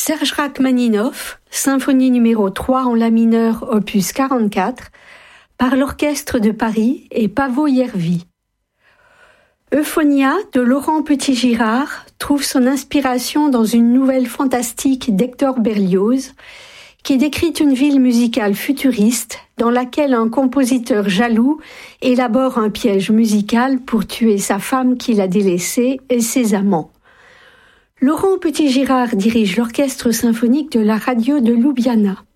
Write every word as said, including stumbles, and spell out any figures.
Serge Rachmaninoff, symphonie numéro trois en la mineur, opus quarante-quatre, par l'Orchestre de Paris et Paavo Järvi. Euphonia de Laurent Petit-Girard trouve son inspiration dans une nouvelle fantastique d'Hector Berlioz, qui décrit une ville musicale futuriste dans laquelle un compositeur jaloux élabore un piège musical pour tuer sa femme qu'il a délaissée et ses amants. Laurent Petit-Girard dirige l'orchestre symphonique de la radio de Ljubljana.